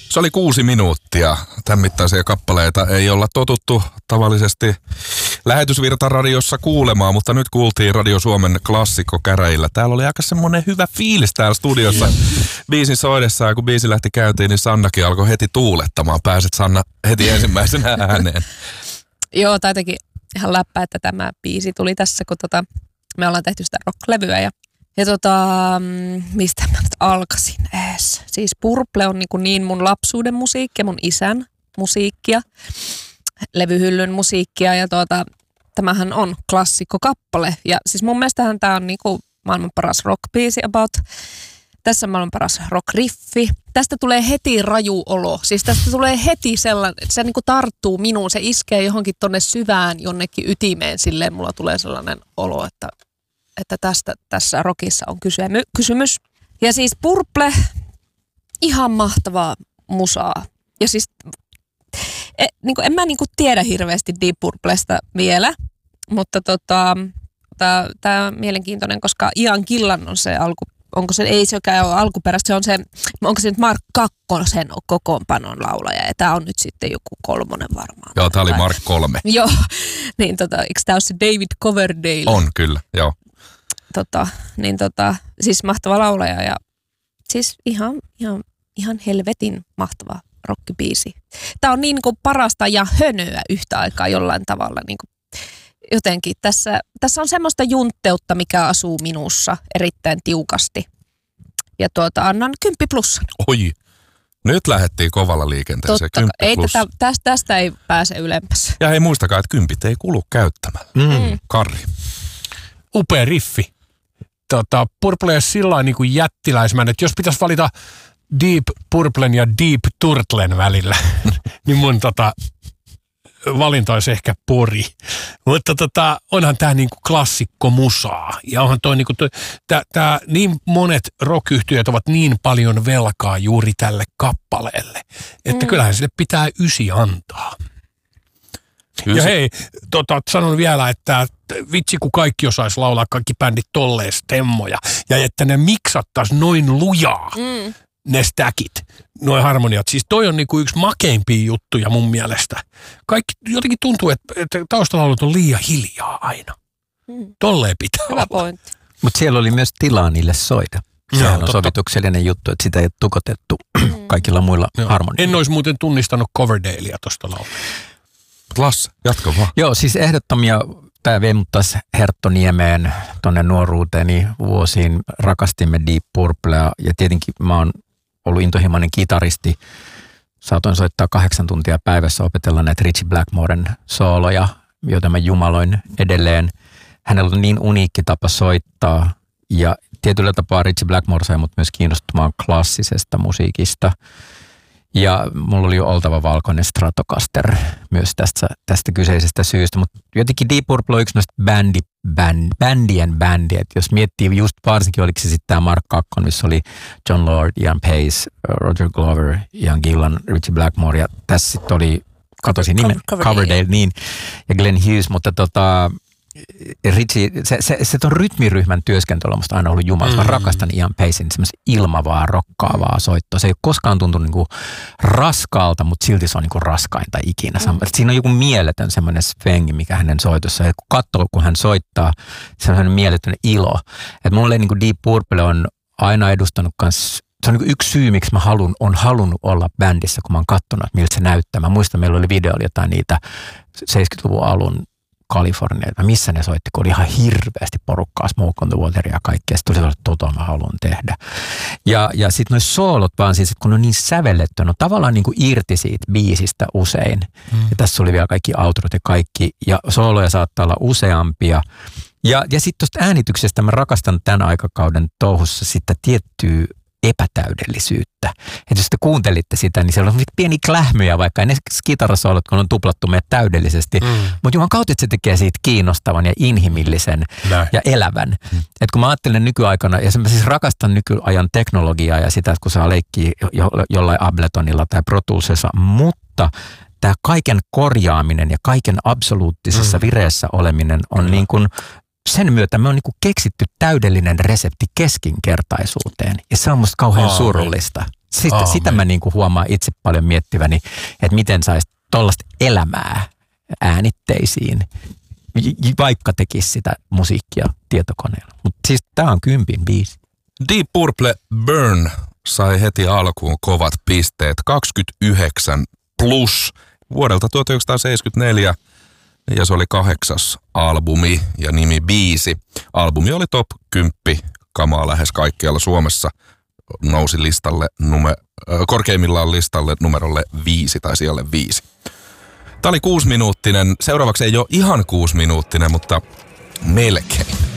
Se oli 6 minuuttia. Tämän mittaisia kappaleita ei olla totuttu tavallisesti lähetysvirtaradiossa kuulemaan, mutta nyt kuultiin Radio Suomen klassikkokäräjillä. Täällä oli aika semmoinen hyvä fiilis täällä studiossa biisin soidessa, ja kun biisi lähti käyntiin, niin Sannakin alkoi heti tuulettamaan. Pääset Sanna heti ensimmäisenä ääneen. Joo, tai jotenkin ihan läppä, että tämä biisi tuli tässä, kun me ollaan tehty sitä rock-levyä ja mistä mä nyt alkaisin ees. Siis Purple on niin mun lapsuuden musiikkia, mun isän musiikkia, levyhyllyn musiikkia ja tämähän on klassikkokappale. Ja siis mun mielestähän tää on niinku maailman paras rock-biisi about. Tässä on maailman paras rock-riffi. Tästä tulee heti raju olo. Siis tästä tulee heti sellainen, että se niinku tarttuu minuun. Se iskee johonkin tonne syvään jonnekin ytimeen. Silleen mulla tulee sellainen olo, että tässä rockissa on kysymys. Ja siis Purple, ihan mahtavaa musaa. Ja siis en mä tiedä hirveästi Deep Purplesta vielä, mutta tää on mielenkiintoinen, koska Ian Gillan on se onko se, ei sekään ole alkuperäistä, se on se, onko se nyt Mark Kakkosen kokoonpanon laulaja, ja tää on nyt sitten joku 3 varmaan. Joo, tää oli Mark 3. Joo, niin eikö tää ole se David Coverdale? On kyllä, joo. Siis mahtava laulaja ja siis ihan helvetin mahtava rockibiisi. Tää on niin kuin parasta ja hönöä yhtä aikaa jollain tavalla niin kuin jotenkin. Tässä on semmoista juntteutta, mikä asuu minussa erittäin tiukasti. Ja annan 10+. Oi, nyt lähdettiin kovalla liikenteeseen. Totta, ei tästä ei pääse ylempäs. Ja hei, muistakaa, että 10 ei kulu käyttämällä. Karri. Upea riffi. Purple on sillain niin kuin jättiläismäinen, että jos pitäisi valita Deep Purplen ja Deep Turtlen välillä, niin mun valinta olisi ehkä Pori. Mutta onhan tää niinku klassikko musaa. Ja onhan toi niinku tää niin monet rock-yhtiöt ovat niin paljon velkaa juuri tälle kappaleelle, että kyllähän sille pitää 9 antaa. Ja hei, sanon vielä, että vitsi kun kaikki osais laulaa, kaikki bändit tolleen stemmoja, ja että ne miksattais noin lujaa, ne stäkit, noin harmoniat. Siis toi on niinku yksi makeimpia juttuja mun mielestä. Kaikki jotenkin tuntuu, että taustalaulut on liian hiljaa aina. Tolleen pitää Hyvä pointti. Mutta siellä oli myös tilaa niille soida. Sehän on sovituksellinen juttu, että sitä ei ole tukotettu kaikilla muilla harmonioilla. En olisi muuten tunnistanut Coverdalea tosta laulua. Lasse, jatka vaan. Joo, siis ehdottomia. Tämä vei mut taas Herttoniemeen tuonne nuoruuteeni vuosiin. Rakastimme Deep Purplea ja tietenkin mä oon ollut intohimoinen kitaristi. Saatoin soittaa 8 tuntia päivässä, opetella näitä Ritchie Blackmoren sooloja, joita mä jumaloin edelleen. Hänellä on niin uniikki tapa soittaa ja tietyllä tapaa Ritchie Blackmore sai mut myös kiinnostumaan klassisesta musiikista. Ja mulla oli jo oltava valkoinen Stratocaster myös tästä kyseisestä syystä, mutta jotenkin Deep Purple on yksi noista bändien bändi, että jos miettii just varsinkin, oliko se sitten tämä Mark 2, missä oli John Lord, Ian Pace, Roger Glover, Ian Gillan, Ritchie Blackmore ja tässä sitten oli, katosin nimen, Coverdale, niin, ja Glenn Hughes, mutta Ritchie, se ton rytmiryhmän työskentely on musta aina ollut jumala. Mä rakastan Ian Pacen semmoista ilmavaa, rokkaavaa soittoa. Se ei ole koskaan tuntunut niinku raskaalta, mutta silti se on niinku raskainta ikinä. Siinä on joku mieletön semmoinen svengi, mikä hänen soitossa. Ja kun katsoo, kun hän soittaa, se on semmoinen mieletön ilo. Että mulle niinku Deep Purple on aina edustanut kans. Se on niin yksi syy, miksi mä on halunnut olla bändissä, kun mä oon katsonut, että miltä se näyttää. Mä muistan, meillä oli videolla jotain niitä 70-luvun alun Kalifornia, missä ne soitti, kun oli ihan hirveästi porukkaa, Smoke on the Water ja kaikkea. Sitten tuli sellainen, mä haluan tehdä. Ja sitten noi soolot vaan siis, että kun on niin sävelletty, on tavallaan niin kuin irti siitä biisistä usein. Ja tässä oli vielä kaikki outrot ja kaikki, ja sooloja saattaa olla useampia. Ja sitten tuosta äänityksestä mä rakastan tämän aikakauden touhussa sitä tiettyä epätäydellisyyttä. Että jos te kuuntelitte sitä, niin siellä on pieni klähmyjä, vaikka ne kitarasoolot, kun on tuplattu meidät täydellisesti. Mutta juman kautta, että se tekee siitä kiinnostavan ja inhimillisen ja elävän. Että kun mä ajattelen nykyaikana, ja mä siis rakastan nykyajan teknologiaa ja sitä, että kun saa leikkiä jollain Abletonilla tai Pro Toolsissa, mutta tämä kaiken korjaaminen ja kaiken absoluuttisessa vireessä oleminen on niin kuin sen myötä me on niinku keksitty täydellinen resepti keskinkertaisuuteen. Ja se on musta kauhean surullista. Sitä mä niinku huomaan itse paljon miettiväni, että miten saisi tollaista elämää äänitteisiin, vaikka tekisi sitä musiikkia tietokoneella. Mutta siis tää on 10 biisi. Deep Purple Burn sai heti alkuun kovat pisteet, 29 plus vuodelta 1974, ja se oli 8. albumi ja nimi Biisi. Albumi oli top 10 kamaa lähes kaikkialla Suomessa, nousi listalle korkeimmillaan listalle numerolle 5 tai sijalle 5. Tämä oli 6-minuuttinen, seuraavaksi ei ole ihan 6-minuuttinen, mutta melkein.